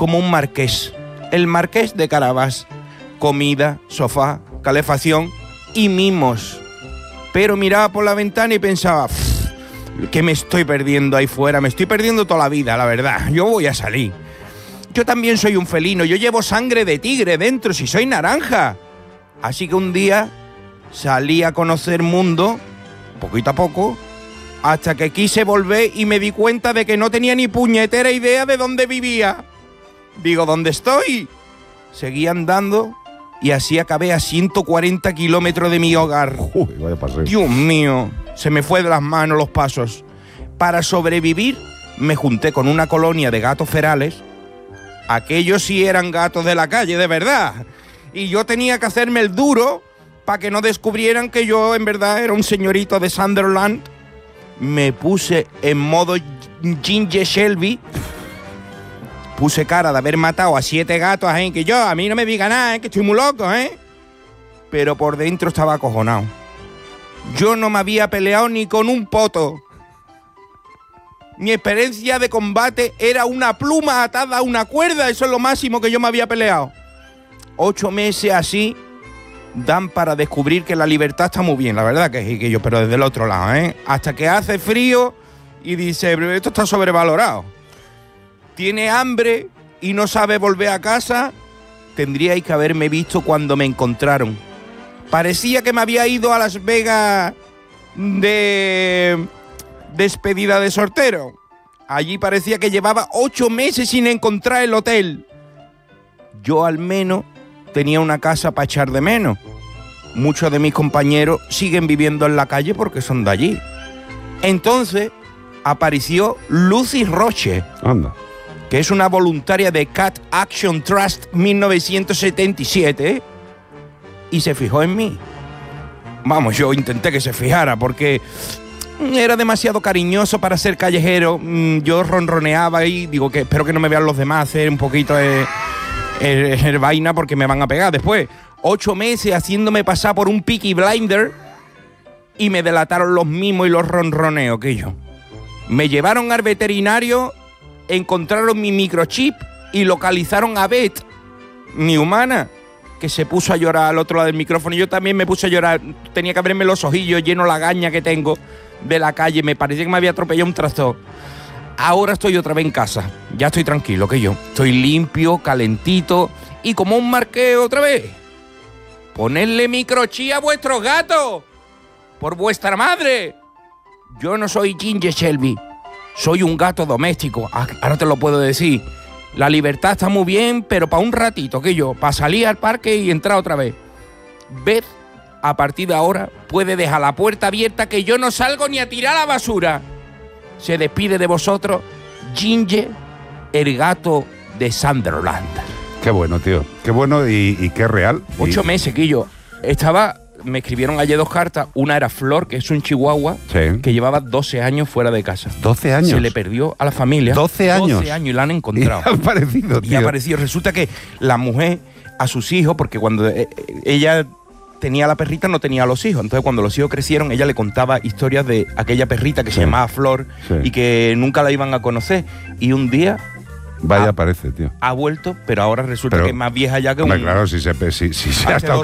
como un marqués. El marqués de Carabás. Comida, sofá, calefacción y mimos. Pero miraba por la ventana y pensaba, ¿qué me estoy perdiendo ahí fuera? Me estoy perdiendo toda la vida, la verdad. Yo voy a salir. Yo también soy un felino, yo llevo sangre de tigre dentro, si soy naranja. Así que un día salí a conocer mundo, poquito a poco, hasta que quise volver y me di cuenta de que no tenía ni puñetera idea de dónde vivía. Digo, ¿dónde estoy? Seguí andando y así acabé a 140 kilómetros de mi hogar. Uy, vaya paseo. Dios mío, se me fue de las manos los pasos. Para sobrevivir, me junté con una colonia de gatos ferales. Aquellos sí eran gatos de la calle, de verdad. Y yo tenía que hacerme el duro para que no descubrieran que yo en verdad era un señorito de Sunderland. Me puse en modo Ginger Shelby. Puse cara de haber matado a 7 gatos, que yo, a mí no me diga nada, que estoy muy loco, Pero por dentro estaba acojonado. Yo no me había peleado ni con un poto. Mi experiencia de combate era una pluma atada a una cuerda, eso es lo máximo que yo me había peleado. 8 meses así dan para descubrir que la libertad está muy bien, la verdad que sí, que yo, pero desde el otro lado, Hasta que hace frío y dice, esto está sobrevalorado. Tiene hambre y no sabe volver a casa, tendríais que haberme visto cuando me encontraron. Parecía que me había ido a Las Vegas de despedida de soltero. Allí parecía que llevaba 8 meses sin encontrar el hotel. Yo al menos tenía una casa para echar de menos. Muchos de mis compañeros siguen viviendo en la calle porque son de allí. Entonces apareció Lucy Roche. Anda. Que es una voluntaria de Cat Action Trust 1977, y se fijó en mí. Vamos, yo intenté que se fijara porque era demasiado cariñoso para ser callejero. Yo ronroneaba y digo que espero que no me vean los demás hacer un poquito de vaina porque me van a pegar después. 8 meses haciéndome pasar por un Peaky Blinder y me delataron los mimos y los ronroneos que yo. Me llevaron al veterinario, encontraron mi microchip y localizaron a Beth, mi humana, que se puso a llorar al otro lado del micrófono. Y yo también me puse a llorar. Tenía que abrirme los ojillos, lleno la gaña que tengo de la calle. Me parecía que me había atropellado un tractor. Ahora estoy otra vez en casa. Ya estoy tranquilo, que yo. Estoy limpio, calentito y como un marqués otra vez. Ponedle microchip a vuestros gatos. Por vuestra madre. Yo no soy Ginger Shelby. Soy un gato doméstico. Ahora te lo puedo decir. La libertad está muy bien, pero para un ratito, que yo, para salir al parque y entrar otra vez. Beth, a partir de ahora, puede dejar la puerta abierta, que yo no salgo ni a tirar la basura. Se despide de vosotros, Ginger, el gato de Sunderland. Qué bueno, tío. Qué bueno y qué real. 8 meses, que yo estaba... Me escribieron ayer 2 cartas. Una era Flor, que es un chihuahua, sí, que llevaba 12 años fuera de casa. 12 años. Se le perdió a la familia. 12 años. 12 años y la han encontrado. Y ha aparecido, tío. Y ha aparecido. Resulta que la mujer a sus hijos, porque cuando ella tenía la perrita no tenía a los hijos. Entonces cuando los hijos crecieron, ella le contaba historias de aquella perrita que se llamaba Flor, sí, y que nunca la iban a conocer. Y un día... Vaya, aparece, tío. Ha vuelto, pero ahora resulta que es más vieja ya que un... Claro, si se ha estado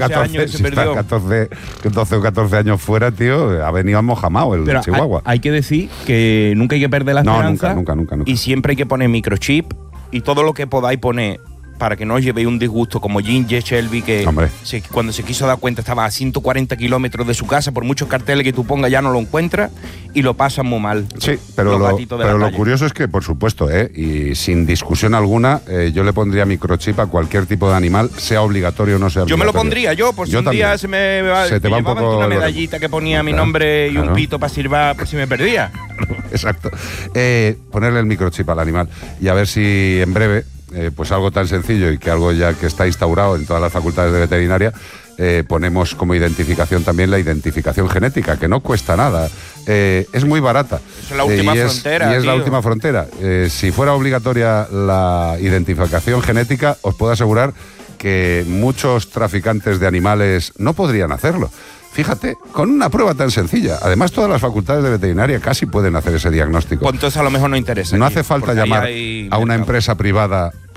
12 o 14 años fuera, tío, ha venido mojamao el chihuahua. Hay que decir que nunca hay que perder la esperanza. Nunca. Y siempre hay que poner microchip y todo lo que podáis poner para que no os llevéis un disgusto, como Ginger Shelby, que cuando se quiso dar cuenta estaba a 140 kilómetros de su casa, por muchos carteles que tú pongas ya no lo encuentras y lo pasan muy mal. Sí, pero lo curioso es que, por supuesto, y sin discusión alguna, yo le pondría microchip a cualquier tipo de animal, sea obligatorio o no sea obligatorio. Yo me lo pondría, por si un día se te va un poco una medallita que ponía mi nombre y un pito para silbar por si me perdía. Exacto. Ponerle el microchip al animal y a ver si en breve... pues algo tan sencillo y que algo ya que está instaurado en todas las facultades de veterinaria, ponemos como identificación también la identificación genética, que no cuesta nada, es muy barata. Es la última frontera. Y es la última frontera. Si fuera obligatoria la identificación genética, os puedo asegurar que muchos traficantes de animales no podrían hacerlo. Fíjate, con una prueba tan sencilla. Además, todas las facultades de veterinaria casi pueden hacer ese diagnóstico. Pues entonces a lo mejor no interesa. No hace falta llamar a una empresa privada